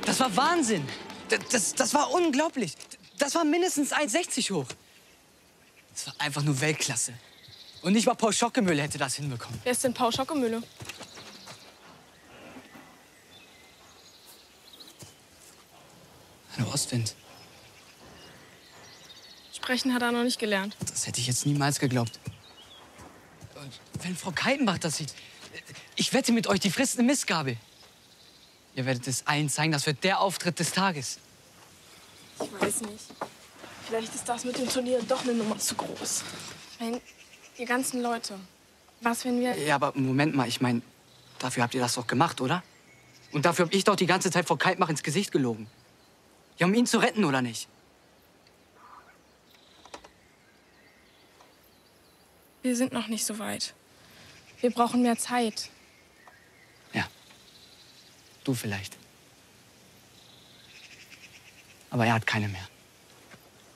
Das war Wahnsinn. Das war unglaublich. Das war mindestens 1,60 hoch. Das war einfach nur Weltklasse. Und nicht mal Paul Schockemöhle hätte das hinbekommen. Wer ist denn Paul Schockemöhle? Hallo, Ostwind. Sprechen hat er noch nicht gelernt. Das hätte ich jetzt niemals geglaubt. Und wenn Frau Keitenbach das sieht, ich wette mit euch, die frisst eine Mistgabel. Ihr werdet es allen zeigen, das wird der Auftritt des Tages. Ich weiß nicht. Vielleicht ist das mit dem Turnier doch eine Nummer zu groß. Ich meine, die ganzen Leute. Was, wenn wir... Ja, aber Moment mal, ich meine, dafür habt ihr das doch gemacht, oder? Und dafür habe ich doch die ganze Zeit Frau Keitenbach ins Gesicht gelogen. Ja, um ihn zu retten, oder nicht? Wir sind noch nicht so weit. Wir brauchen mehr Zeit. Ja. Du vielleicht. Aber er hat keine mehr.